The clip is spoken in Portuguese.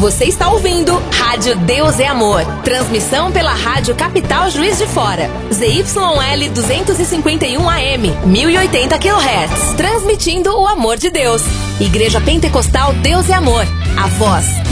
Você está ouvindo Rádio Deus é Amor. Transmissão pela Rádio Capital Juiz de Fora. ZYL 251 AM, 1080 kHz. Transmitindo o amor de Deus. Igreja Pentecostal Deus é Amor. A voz